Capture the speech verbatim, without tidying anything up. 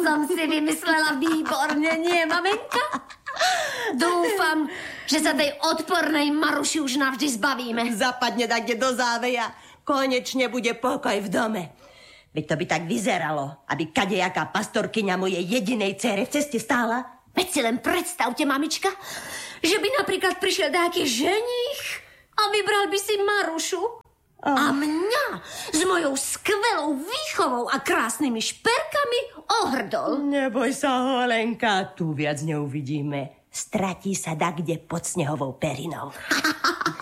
som si vymyslela výborne, nie, maminka? Dúfam, že sa tej odpornej Maruši už navždy zbavíme. Zapadne tak, kde do záveja. Konečne bude pokoj v dome. Veď to by tak vyzeralo, aby kadejaká pastorkyňa mojej jedinej dcére v ceste stála. Veď si len predstavte, mamička, že by napríklad prišiel nejaký ženích a vybral by si Marušu. Oh. A mňa s mojou skvelou výchovou a krásnymi šperkami ohrdol. Neboj sa, Holenka, tu viac neuvidíme. Stratí sa dakde pod snehovou perinou.